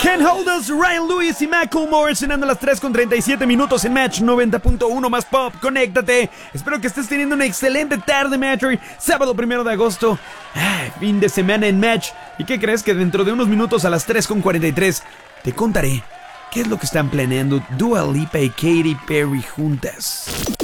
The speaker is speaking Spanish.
Can't Hold Us, Ryan Lewis y Macklemore cenando las 3:37 minutos en Match 90.1 más pop. Conéctate. Espero que estés teniendo una excelente tarde, Match. Hoy, sábado 1 de agosto. Fin de semana en Match. ¿Y qué crees? Que dentro de unos minutos a las 3:43 te contaré qué es lo que están planeando Dua Lipa y Katy Perry juntas.